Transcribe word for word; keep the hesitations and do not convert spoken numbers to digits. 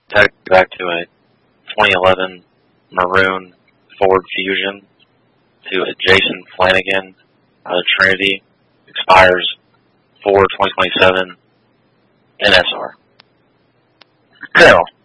Take back to a twenty eleven maroon Ford Fusion to a Jason Flanagan out of Trinity. Expires four twenty twenty-seven N S R.